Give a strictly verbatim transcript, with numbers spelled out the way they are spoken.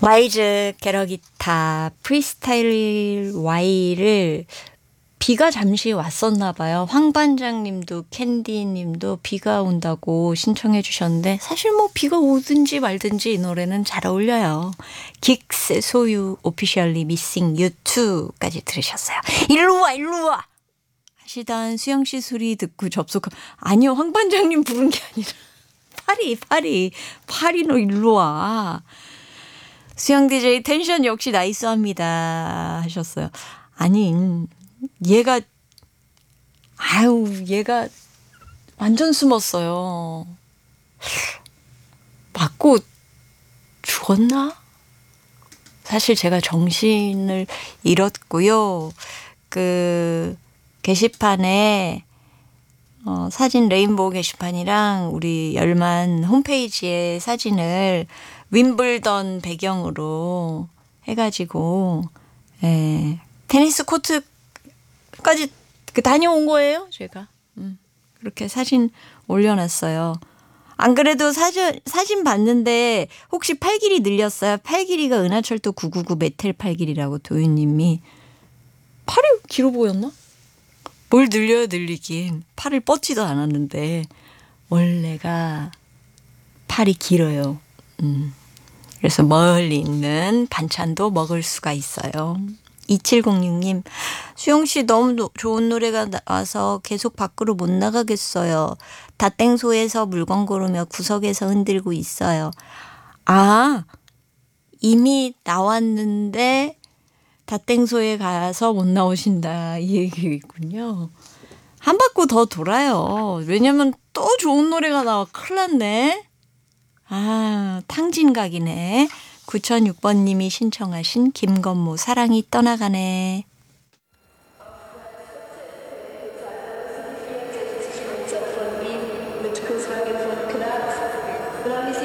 마이즈 게러기타 프리스타일 Y를 비가 잠시 왔었나 봐요. 황 반장님도 캔디님도 비가 온다고 신청해 주셨는데 사실 뭐 비가 오든지 말든지 이 노래는 잘 어울려요. 긱스의 소유 오피셜리 미싱 유 투까지 들으셨어요. 일로 와 일로 와 하시던 수영 씨 소리 듣고 접속한 아니요 황 반장님 부른 게 아니라 파리 파리 파리 너 일로 와. 수영 디제이 텐션 역시 나이스합니다 하셨어요. 아니 얘가 아유 얘가 완전 숨었어요. 맞고 죽었나? 사실 제가 정신을 잃었고요. 그 게시판에 어, 사진 레인보우 게시판이랑 우리 열만 홈페이지에 사진을 윈블던 배경으로 해가지고 예, 테니스 코트까지 그 다녀온 거예요 제가. 음, 그렇게 사진 올려놨어요. 안 그래도 사진, 사진 봤는데 혹시 팔 길이 늘렸어요? 팔 길이가 은하철도 구구구 메텔 팔 길이라고 도윤님이. 팔이 길어 보였나? 뭘 늘려요 늘리긴. 팔을 뻗지도 않았는데 원래가 팔이 길어요. 음. 그래서 멀리 있는 반찬도 먹을 수가 있어요. 이칠공육 님 수영씨 너무 노, 좋은 노래가 나와서 계속 밖으로 못 나가겠어요. 다땡소에서 물건 고르며 구석에서 흔들고 있어요. 아 이미 나왔는데 다땡소에 가서 못 나오신다 이 얘기군요. 한 바퀴 더 돌아요. 왜냐면 또 좋은 노래가 나와 큰일 났네. 아 탕진각이네. 구천육 번님이 신청하신 김건모 사랑이 떠나가네.